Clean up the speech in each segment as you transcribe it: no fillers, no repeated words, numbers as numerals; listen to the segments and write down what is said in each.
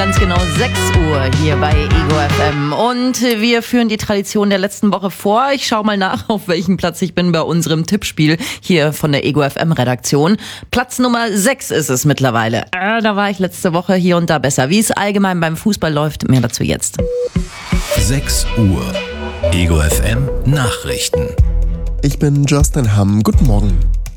ganz genau 6 Uhr hier bei Ego FM. Und wir führen die Tradition der letzten Woche vor. Ich schaue mal nach, auf welchem Platz ich bin bei unserem Tippspiel hier von der Ego FM Redaktion. Platz Nummer 6 ist es mittlerweile. Da war ich letzte Woche hier und da besser. Wie es allgemein beim Fußball läuft, mehr dazu jetzt. 6 Uhr. Ego FM Nachrichten. Ich bin Justin Hamm. Guten Morgen.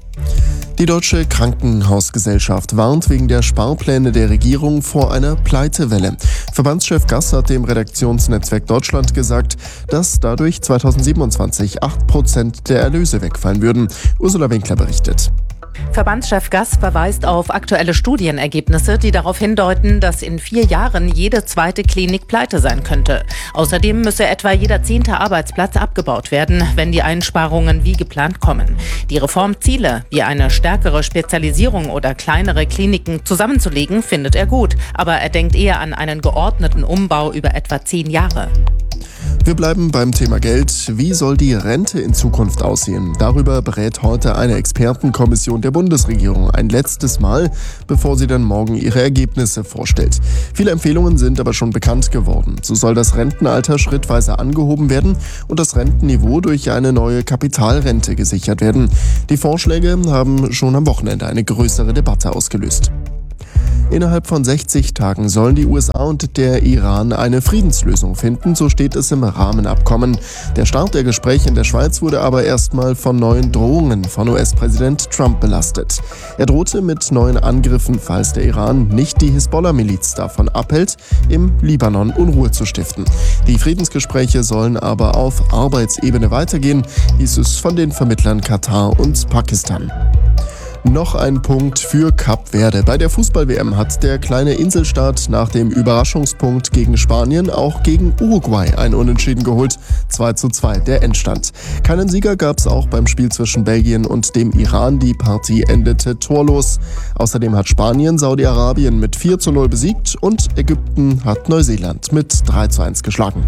Die Deutsche Krankenhausgesellschaft warnt wegen der Sparpläne der Regierung vor einer Pleitewelle. Verbandschef Gass hat dem Redaktionsnetzwerk Deutschland gesagt, dass dadurch 2027 8% der Erlöse wegfallen würden. Ursula Winkler berichtet. Verbandschef Gass verweist auf aktuelle Studienergebnisse, die darauf hindeuten, dass in 4 Jahren jede zweite Klinik pleite sein könnte. Außerdem müsse etwa jeder 10. Arbeitsplatz abgebaut werden, wenn die Einsparungen wie geplant kommen. Die Reformziele, wie eine stärkere Spezialisierung oder kleinere Kliniken zusammenzulegen, findet er gut. Aber er denkt eher an einen geordneten Umbau über etwa 10 Jahre. Wir bleiben beim Thema Geld. Wie soll die Rente in Zukunft aussehen? Darüber berät heute eine Expertenkommission der Bundesregierung ein letztes Mal, bevor sie dann morgen ihre Ergebnisse vorstellt. Viele Empfehlungen sind aber schon bekannt geworden. So soll das Rentenalter schrittweise angehoben werden und das Rentenniveau durch eine neue Kapitalrente gesichert werden. Die Vorschläge haben schon am Wochenende eine größere Debatte ausgelöst. Innerhalb von 60 Tagen sollen die USA und der Iran eine Friedenslösung finden, so steht es im Rahmenabkommen. Der Start der Gespräche in der Schweiz wurde aber erstmal von neuen Drohungen von US-Präsident Trump belastet. Er drohte mit neuen Angriffen, falls der Iran nicht die Hisbollah-Miliz davon abhält, im Libanon Unruhe zu stiften. Die Friedensgespräche sollen aber auf Arbeitsebene weitergehen, hieß es von den Vermittlern Katar und Pakistan. Noch ein Punkt für Kap Verde. Bei der Fußball-WM hat der kleine Inselstaat nach dem Überraschungspunkt gegen Spanien auch gegen Uruguay ein Unentschieden geholt. 2:2 der Endstand. Keinen Sieger gab es auch beim Spiel zwischen Belgien und dem Iran. Die Partie endete torlos. Außerdem hat Spanien Saudi-Arabien mit 4:0 besiegt und Ägypten hat Neuseeland mit 3:1 geschlagen.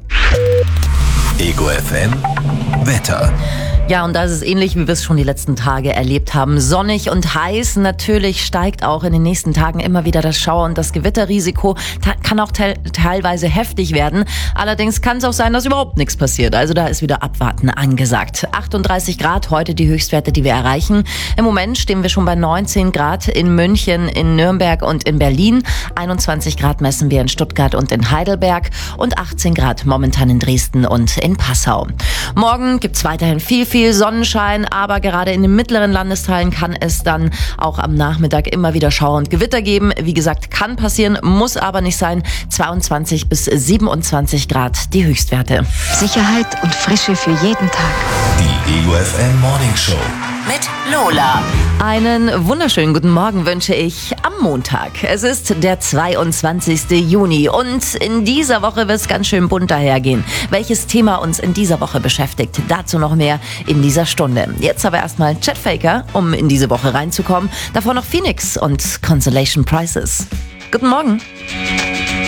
Ego FM Wetter. Ja, und da ist es ähnlich, wie wir es schon die letzten Tage erlebt haben. Sonnig und heiß. Natürlich steigt auch in den nächsten Tagen immer wieder das Schauer- und das Gewitterrisiko. Kann auch teilweise heftig werden. Allerdings kann es auch sein, dass überhaupt nichts passiert. Also da ist wieder Abwarten angesagt. 38 Grad heute die Höchstwerte, die wir erreichen. Im Moment stehen wir schon bei 19 Grad in München, in Nürnberg und in Berlin. 21 Grad messen wir in Stuttgart und in Heidelberg. Und 18 Grad momentan in Dresden und in Passau. Morgen gibt's weiterhin viel Sonnenschein, aber gerade in den mittleren Landesteilen kann es dann auch am Nachmittag immer wieder Schauer und Gewitter geben. Wie gesagt, kann passieren, muss aber nicht sein. 22 bis 27 Grad die Höchstwerte. Sicherheit und Frische für jeden Tag. Die Ego FM Morning Show. Mit Lola. Einen wunderschönen guten Morgen wünsche ich am Montag. Es ist der 22. Juni und in dieser Woche wird es ganz schön bunt dahergehen. Welches Thema uns in dieser Woche beschäftigt, dazu noch mehr in dieser Stunde. Jetzt aber erstmal Chet Faker, um in diese Woche reinzukommen. Davor noch Phoenix und Consolation Prizes. Guten Morgen.